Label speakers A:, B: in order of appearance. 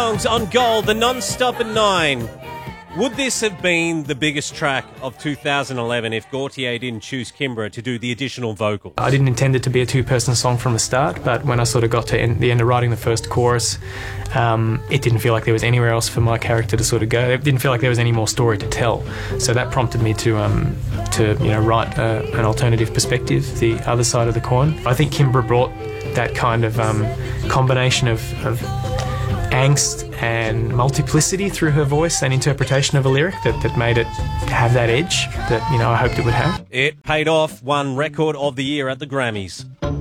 A: Songs on Gold, the non-stop at 9. Would this have been the biggest track of 2011 if Gaultier didn't choose Kimbra to do the additional vocals?
B: I didn't intend it to be a two-person song from the start, but when I sort of got to the end of writing the first chorus, it didn't feel like there was anywhere else for my character to sort of go. It didn't feel like there was any more story to tell. So that prompted me to write an alternative perspective, the other side of the coin. I think Kimbra brought that kind of combination of angst and multiplicity through her voice and interpretation of a lyric that made it have that edge that I hoped it would have.
A: It paid off, won Record of the Year at the Grammys.